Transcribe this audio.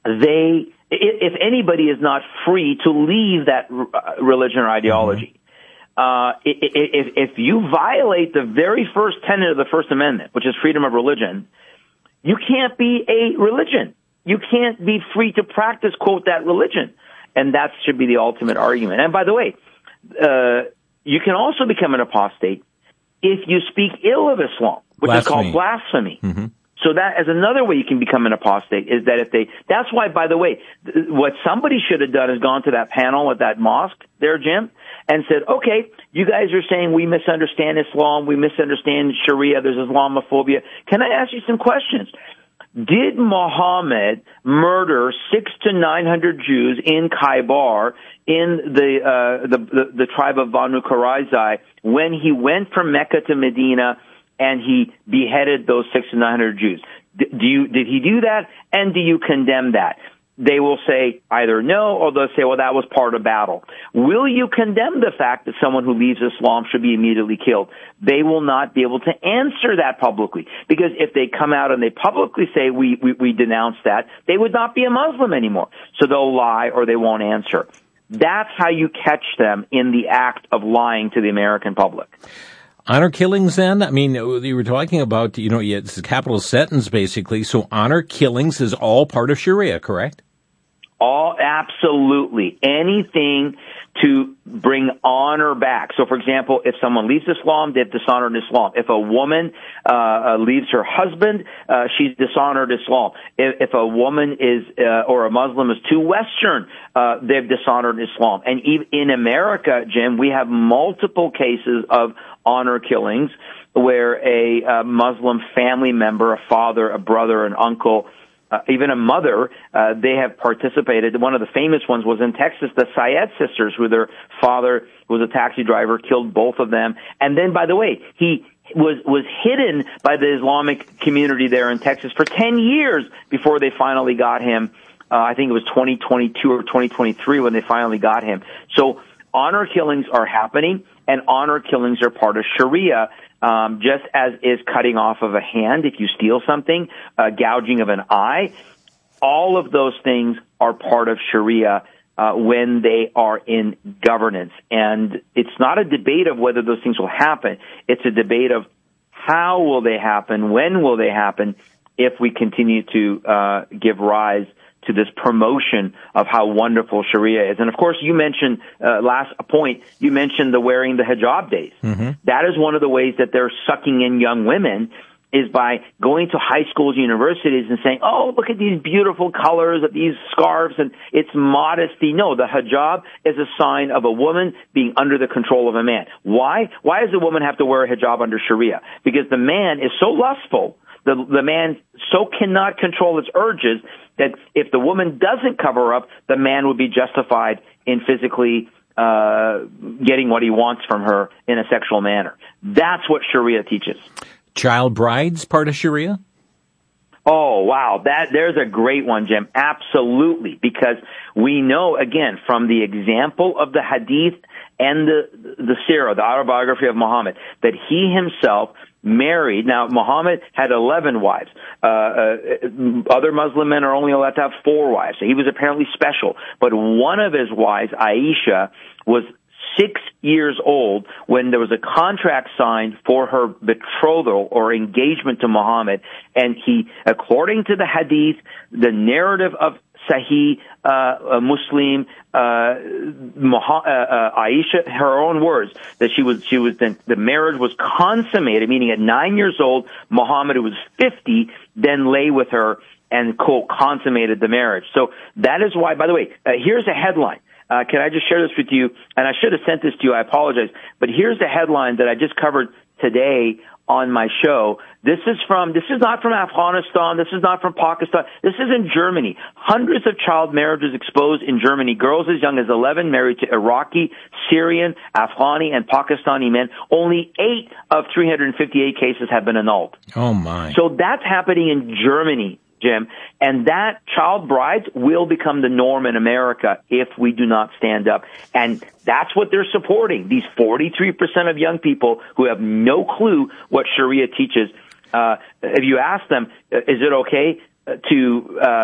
if anybody is not free to leave that religion or ideology, if you violate the very first tenet of the First Amendment, which is freedom of religion, you can't be a religion. You can't be free to practice, quote, that religion. And that should be the ultimate argument. And by the way, you can also become an apostate if you speak ill of Islam, which is called blasphemy. Mm-hmm. So that is another way you can become an apostate, is that that's why, by the way, what somebody should have done is gone to that panel at that mosque there, Jim, and said, okay, you guys are saying we misunderstand Islam, we misunderstand Sharia, there's Islamophobia. Can I ask you some questions? Did Muhammad murder 600 to 900 Jews in Khaybar in the tribe of Banu Qurayza when he went from Mecca to Medina and he beheaded those 600 to 900 Jews? Did he do that? And do you condemn that? They will say either no, or they'll say, well, that was part of battle. Will you condemn the fact that someone who leaves Islam should be immediately killed? They will not be able to answer that publicly, because if they come out and they publicly say we denounce that, they would not be a Muslim anymore. So they'll lie or they won't answer. That's how you catch them in the act of lying to the American public. Honor killings, then? I mean, you were talking about, it's a capital sentence, basically. So honor killings is all part of Sharia, correct? Absolutely. Anything to bring honor back. So, for example, if someone leaves Islam, they've dishonored Islam. If a woman leaves her husband, she's dishonored Islam. If a woman or a Muslim is too Western, they've dishonored Islam. And even in America, Jim, we have multiple cases of honor killings where a Muslim family member, a father, a brother, an uncle, even a mother, they have participated. One of the famous ones was in Texas, the Syed sisters, who their father was a taxi driver, killed both of them. And then, by the way, he was hidden by the Islamic community there in Texas for 10 years before they finally got him. I think it was 2022 or 2023 when they finally got him. So honor killings are happening, and honor killings are part of Sharia. Just as is cutting off of a hand if you steal something, gouging of an eye, all of those things are part of Sharia when they are in governance. And it's not a debate of whether those things will happen. It's a debate of how will they happen, when will they happen, if we continue to give rise to this promotion of how wonderful Sharia is. And of course, you mentioned, you mentioned the wearing the hijab days. Mm-hmm. That is one of the ways that they're sucking in young women, is by going to high schools, universities, and saying, oh, look at these beautiful colors of these scarves, and it's modesty. No, the hijab is a sign of a woman being under the control of a man. Why? Why does a woman have to wear a hijab under Sharia? Because the man is so lustful, the man so cannot control his urges, that if the woman doesn't cover up, the man would be justified in physically getting what he wants from her in a sexual manner. That's what Sharia teaches. Child brides part of Sharia? Oh, wow. There's a great one, Jim. Absolutely. Because we know, again, from the example of the hadith and the seerah, the autobiography of Muhammad, that he himself married. Now, Muhammad had 11 wives. Other Muslim men are only allowed to have 4 wives. So he was apparently special. But one of his wives, Aisha, was 6 years old when there was a contract signed for her betrothal or engagement to Muhammad. And he, according to the hadith, the narrative of Sahih Muslim, Aisha, her own words, that the marriage was consummated, meaning at 9 years old, Muhammad, who was 50, then lay with her and, quote, consummated the marriage. So that is why, by the way, here's a headline. Can I just share this with you? And I should have sent this to you. I apologize. But here's the headline that I just covered today on my show. This is not from Afghanistan. This is not from Pakistan. This is in Germany. Hundreds of child marriages exposed in Germany. Girls as young as 11 married to Iraqi, Syrian, Afghani, and Pakistani men. Only 8 of 358 cases have been annulled. Oh, my. So that's happening in Germany, Jim, and that child brides will become the norm in America if we do not stand up. And that's what they're supporting, these 43% of young people who have no clue what Sharia teaches. If you ask them, is it okay to